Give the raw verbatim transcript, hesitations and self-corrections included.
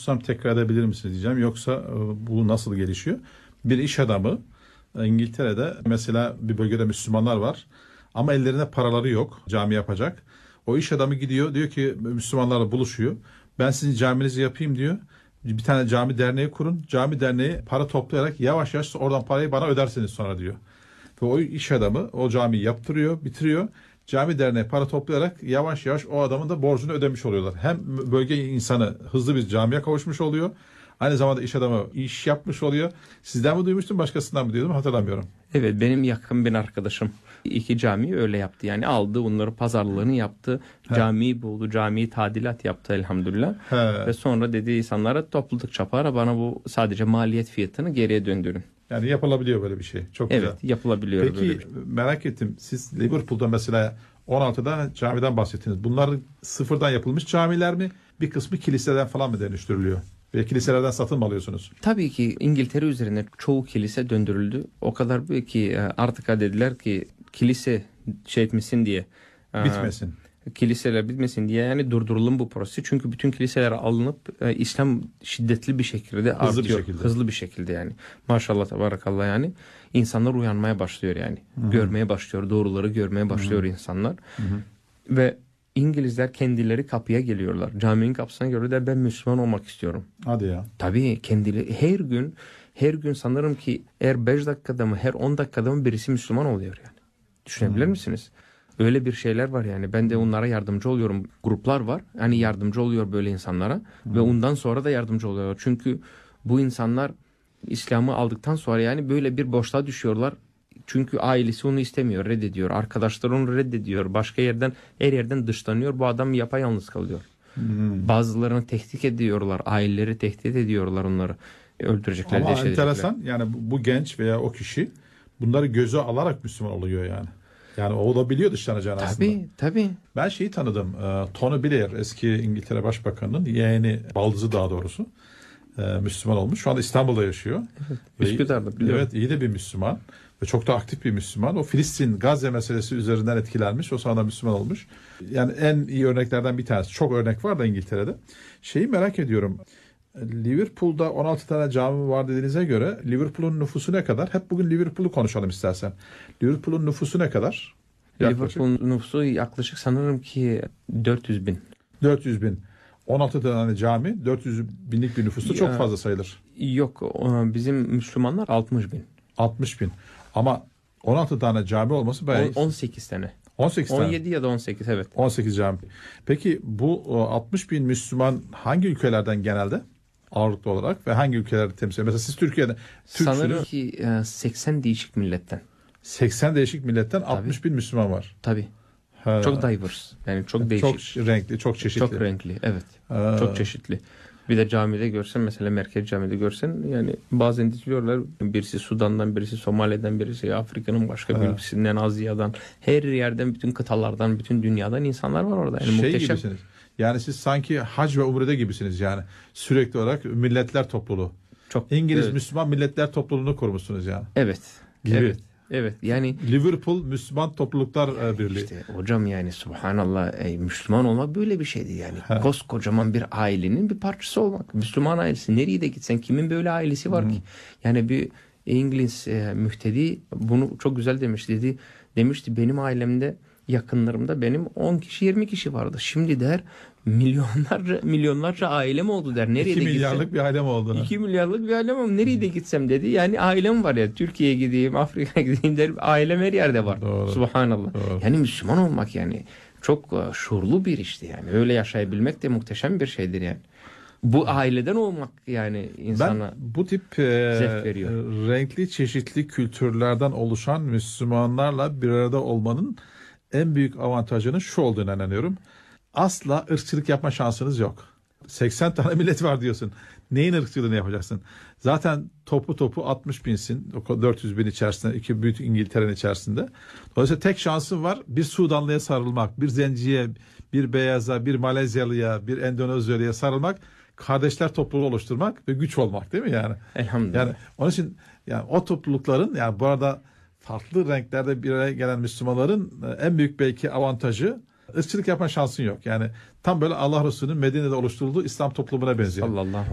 ustam tekrar edebilir misiniz diyeceğim. Yoksa bu nasıl gelişiyor? Bir iş adamı İngiltere'de mesela bir bölgede Müslümanlar var ama ellerinde paraları yok cami yapacak. O iş adamı gidiyor, diyor ki Müslümanlarla buluşuyor. Ben sizin caminizi yapayım diyor. Bir tane cami derneği kurun. Cami derneği para toplayarak yavaş yavaş oradan parayı bana ödersiniz sonra diyor. Ve o iş adamı o camiyi yaptırıyor, bitiriyor. Cami derneği para toplayarak yavaş yavaş o adamın da borcunu ödemiş oluyorlar. Hem bölge insanı hızlı bir camiye kavuşmuş oluyor. Aynı zamanda iş adamı iş yapmış oluyor. Sizden mi duymuştum, başkasından mı diyordum, hatırlamıyorum. Evet, benim yakın bir arkadaşım iki camiyi öyle yaptı. Yani aldı onları, pazarlığını yaptı. He. Camiyi buldu, camiyi tadilat yaptı elhamdülillah. He. Ve sonra dedi insanlara topladıkça para bana bu sadece maliyet fiyatını geriye döndürün. Yani yapılabiliyor böyle bir şey. Çok evet, güzel. Evet, yapılabiliyor. Peki böyle bir şey. Merak ettim. Siz Liverpool'da mesela on altı tane camiden bahsettiniz. Bunlar sıfırdan yapılmış camiler mi? Bir kısmı kiliseden falan mı dönüştürülüyor? Ve kiliselerden satın mı alıyorsunuz? Tabii ki İngiltere üzerine çoğu kilise döndürüldü. O kadar büyük ki artık dediler ki kilise şey etmesin diye. Bitmesin. Kiliseler bitmesin diye yani durdurulun bu prosesi. Çünkü bütün kiliseler alınıp e, İslam şiddetli bir şekilde hızlı artıyor. Bir şekilde. Hızlı bir şekilde yani. Maşallah tabarakallah yani. İnsanlar uyanmaya başlıyor yani. Hı-hı. Görmeye başlıyor. Doğruları görmeye başlıyor Hı-hı. insanlar. Hı-hı. Ve İngilizler kendileri kapıya geliyorlar. Caminin kapısına geliyorlar. Ben Müslüman olmak istiyorum. Hadi ya. Tabii kendileri her gün her gün sanırım ki her beş dakikada mı her on dakikada mı birisi Müslüman oluyor yani. Düşünebilir hmm. misiniz? Öyle bir şeyler var yani. Ben de onlara yardımcı oluyorum. Gruplar var. Hani yardımcı oluyor böyle insanlara. Hmm. Ve ondan sonra da yardımcı oluyorlar. Çünkü bu insanlar İslam'ı aldıktan sonra yani böyle bir boşluğa düşüyorlar. Çünkü ailesi onu istemiyor, reddediyor. Arkadaşları onu reddediyor. Başka yerden, her yerden dışlanıyor. Bu adam yapayalnız kalıyor. Hmm. Bazılarını tehdit ediyorlar. Aileleri tehdit ediyorlar onları. Öldürecekler. Ama enteresan yani bu, bu genç veya o kişi bunları göze alarak Müslüman oluyor yani. Yani o da biliyor dışlanacağını tabii, aslında. Tabii tabii. Ben şeyi tanıdım. Tony Blair, eski İngiltere Başbakanı'nın yeğeni, baldızı daha doğrusu. Müslüman olmuş. Şu anda İstanbul'da yaşıyor. Evet. Üsküdar'da biliyorum. Evet, iyi de bir Müslüman. Ve çok da aktif bir Müslüman. O Filistin, Gazze meselesi üzerinden etkilenmiş. O sonra Müslüman olmuş. Yani en iyi örneklerden bir tanesi. Çok örnek var da İngiltere'de. Şeyi merak ediyorum. Liverpool'da on altı tane cami var dediğinize göre Liverpool'un nüfusu ne kadar? Hep bugün Liverpool'u konuşalım istersen. Liverpool'un nüfusu ne kadar? Liverpool'un nüfusu yaklaşık sanırım ki dört yüz bin. dört yüz bin. on altı tane cami, dört yüz binlik bir nüfusta çok fazla sayılır. Yok, bizim Müslümanlar altmış bin. altmış bin. Ama on altı tane cami olması bayağı... on sekiz tane. on sekiz tane. on yedi ya da on sekiz, evet. on sekiz cami. Peki bu altmış bin Müslüman hangi ülkelerden genelde? Ağırlıklı olarak ve hangi ülkeleri temsil ediyor? Mesela siz Türkiye'de Türksünüz. Sanırım ki seksen değişik milletten. seksen değişik milletten Tabii. altmış bin Müslüman var. Tabii. Ha. Çok diverse. Yani çok değişik. Çok renkli, çok çeşitli. Çok renkli, evet. Ha. Çok çeşitli. Bir de camide görsen, mesela merkez camide görsen yani bazen diyorlar birisi Sudan'dan, birisi Somali'den, birisi Afrika'nın başka bir ülkesinden, Asya'dan, her yerden, bütün kıtalardan, bütün dünyadan insanlar var orada. Yani şey muhteşem. Gibisiniz. Yani siz sanki hac ve umrede gibisiniz yani. Sürekli olarak milletler topluluğu. Çok, İngiliz evet. Müslüman milletler topluluğunu kurmuşsunuz yani. Evet. Gibi. Evet. Evet yani Liverpool Müslüman Topluluklar Birliği. İşte hocam yani subhanallah, ey, Müslüman olmak böyle bir şeydi yani. He. Koskocaman bir ailenin bir parçası olmak. Müslüman ailesi, nereye de gitsen kimin böyle ailesi var hmm. ki? Yani bir İngiliz e, müftedi bunu çok güzel demiş dedi. Demişti benim ailemde, yakınlarımda benim on kişi yirmi kişi vardı. Şimdi der milyonlarca milyonlarca ailem oldu der. Nereye iki de milyarlık gitsem, bir ailem oldu. iki milyarlık bir ailem oldu. Nereye de gitsem dedi. Yani ailem var ya. Türkiye'ye gideyim, Afrika'ya gideyim der. Ailem her yerde var. Doğru. Subhanallah. Doğru. Yani Müslüman olmak yani çok şuurlu bir işti yani. Öyle yaşayabilmek de muhteşem bir şeydir yani. Bu aileden olmak yani insana ben bu tip e, zevk veriyor. Renkli çeşitli kültürlerden oluşan Müslümanlarla bir arada olmanın en büyük avantajının şu olduğunu inanıyorum. Asla ırkçılık yapma şansınız yok. seksen tane millet var diyorsun. Neyin ırkçılığını yapacaksın? Zaten topu topu altmış binsin. O dört yüz bin içerisinde, iki büyük İngiltere'nin içerisinde. Dolayısıyla tek şansın var. Bir Sudanlı'ya sarılmak, bir Zenci'ye, bir Beyaz'a, bir Malezyalı'ya, bir Endonezyalı'ya sarılmak, kardeşler topluluğu oluşturmak ve güç olmak, değil mi yani? Elhamdülillah. Yani onun için yani o toplulukların, yani bu arada farklı renklerde bir araya gelen Müslümanların en büyük belki avantajı, ırkçılık yapma şansın yok. Yani tam böyle Allah Resulü'nün Medine'de oluşturulduğu İslam toplumuna benziyor. Sallallahu